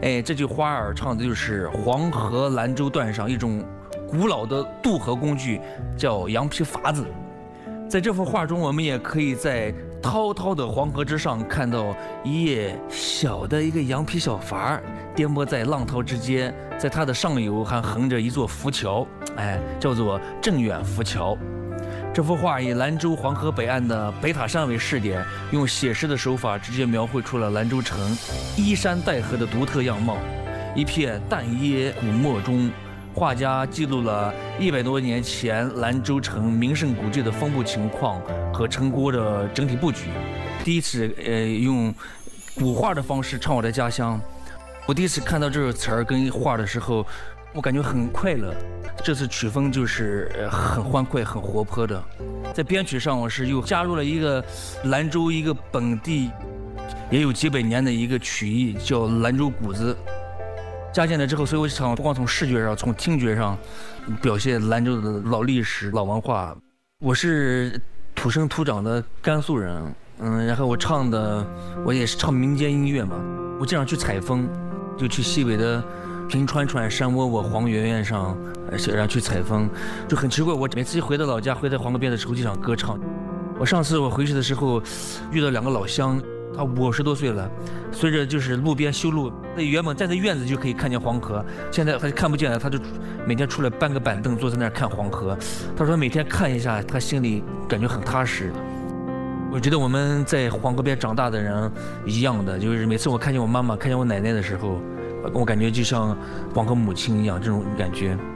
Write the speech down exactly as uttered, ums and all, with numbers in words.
哎，这句花儿唱的就是黄河兰州段上一种古老的渡河工具，叫羊皮筏子。在这幅画中，我们也可以在滔滔的黄河之上看到一叶小的一个羊皮小筏颠簸在浪涛之间，在它的上游还横着一座浮桥，哎，叫做镇远浮桥。这幅画以兰州黄河北岸的北塔山为试点，用写实的手法直接描绘出了兰州城依山带河的独特样貌。一片淡椰古墨中，画家记录了一百多年前兰州城名胜古迹的分布情况和城郭的整体布局。第一次呃用古画的方式唱我的家乡，我第一次看到这个词儿跟画的时候，我感觉很快乐。这次曲风就是呃很欢快、很活泼的。在编曲上，我是又加入了一个兰州一个本地也有几百年的一个曲艺，叫兰州鼓子。加进来之后，所以我想不光从视觉上，从听觉上表现兰州的老历史、老文化。我是土生土长的甘肃人，嗯，然后我唱的我也是唱民间音乐嘛。我经常去采风，就去西北的平川川、山窝窝、黄原原上，然后去采风，就很奇怪。我每次一回到老家，回到黄河边的时候就想歌唱。我上次我回去的时候，遇到两个老乡。他五十多岁了，随着就是路边修路，那原本站在院子就可以看见黄河，现在他就看不见了，他就每天出来搬个板凳坐在那儿看黄河。他说每天看一下，他心里感觉很踏实。我觉得我们在黄河边长大的人一样的，就是每次我看见我妈妈、看见我奶奶的时候，我感觉就像黄河母亲一样，这种感觉。